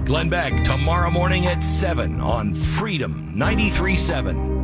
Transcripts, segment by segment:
Glenn Beck tomorrow morning at 7 on Freedom 93.7.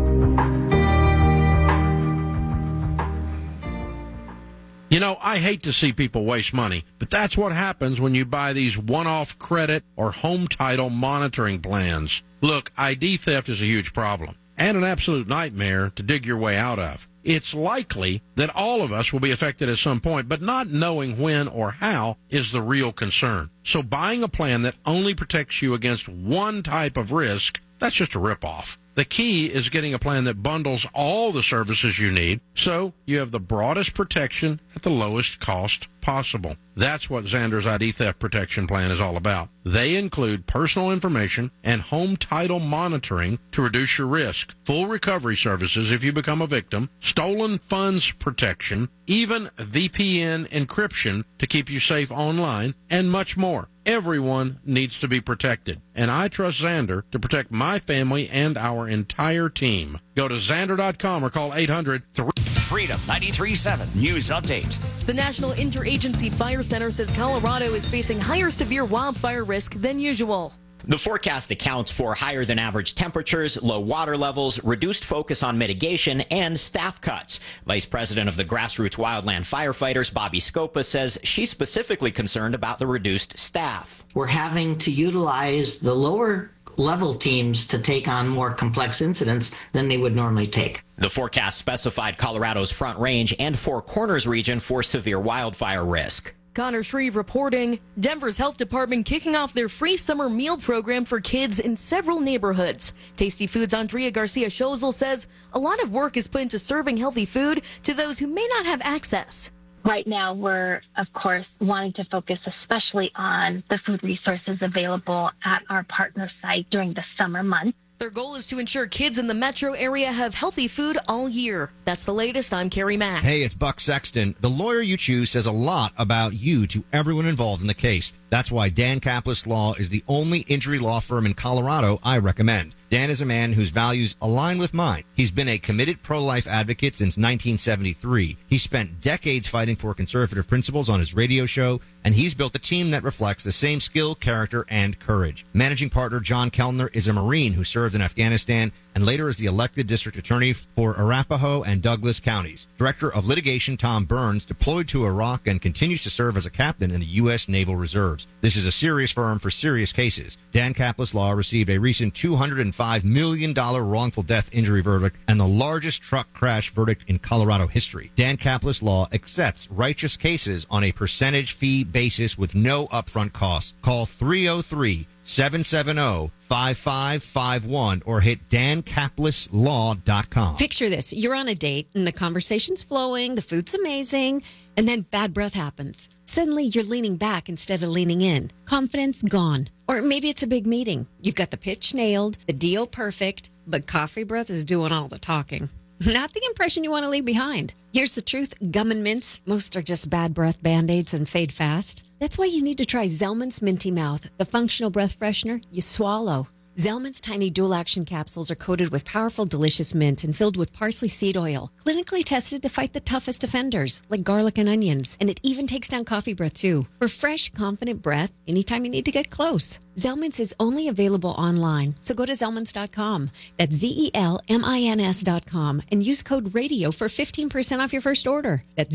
You know, I hate to see people waste money, but that's what happens when you buy these one-off credit or home title monitoring plans. Look, ID theft is a huge problem and an absolute nightmare to dig your way out of. It's likely that all of us will be affected at some point, but not knowing when or how is the real concern. So buying a plan that only protects you against one type of risk, that's just a ripoff. The key is getting a plan that bundles all the services you need so you have the broadest protection at the lowest cost possible. That's what Xander's ID Theft Protection Plan is all about. They include personal information and home title monitoring to reduce your risk, full recovery services if you become a victim, stolen funds protection, even VPN encryption to keep you safe online, and much more. Everyone needs to be protected, and I trust Xander to protect my family and our entire team. Go to Xander.com or call 800-3... Freedom 93.7 News Update. The National Interagency Fire Center says Colorado is facing higher severe wildfire risk than usual. The forecast accounts for higher than average temperatures, low water levels, reduced focus on mitigation, and staff cuts. Vice President of the Grassroots Wildland Firefighters, Bobby Scopa, says she's specifically concerned about the reduced staff. We're having to utilize the lower level teams to take on more complex incidents than they would normally take. The forecast specified Colorado's Front Range and Four Corners region for severe wildfire risk. Connor Shreve reporting. Denver's health department kicking off their free summer meal program for kids in several neighborhoods. Tasty Foods' Andrea Garcia Schozel says a lot of work is put into serving healthy food to those who may not have access. Right now, we're, of course, wanting to focus especially on the food resources available at our partner site during the summer months. Their goal is to ensure kids in the metro area have healthy food all year. That's the latest. I'm Carrie Mack. Hey, it's Buck Sexton. The lawyer you choose says a lot about you to everyone involved in the case. That's why Dan Kaplis Law is the only injury law firm in Colorado I recommend. Dan is a man whose values align with mine. He's been a committed pro-life advocate since 1973. He spent decades fighting for conservative principles on his radio show, and he's built a team that reflects the same skill, character, and courage. Managing partner John Kellner is a Marine who served in Afghanistan and later is the elected district attorney for Arapahoe and Douglas counties. Director of litigation Tom Burns deployed to Iraq and continues to serve as a captain in the U.S. Naval Reserves. This is a serious firm for serious cases. Dan Kaplis Law received a recent $205 million wrongful death injury verdict and the largest truck crash verdict in Colorado history. Dan Kaplis Law accepts righteous cases on a percentage fee basis with no upfront costs. Call 303-770-5551 or hit dankapleslaw.com. Picture this. You're on a date and the conversation's flowing, the food's amazing, and then bad breath happens. Suddenly you're leaning back instead of leaning in. Confidence gone. Or maybe it's a big meeting. You've got the pitch nailed, the deal perfect, but coffee breath is doing all the talking. Not the impression you want to leave behind. Here's the truth. Gum and mints, most are just bad breath Band-Aids and fade fast. That's why you need to try Zellman's Minty Mouth, the functional breath freshener you swallow. Zellman's tiny dual-action capsules are coated with powerful, delicious mint and filled with parsley seed oil, clinically tested to fight the toughest offenders, like garlic and onions. And it even takes down coffee breath, too. For fresh, confident breath, anytime you need to get close. Zellman's is only available online, so go to Zellmans.com. That's ZELMINS.com and use code RADIO for 15% off your first order. That's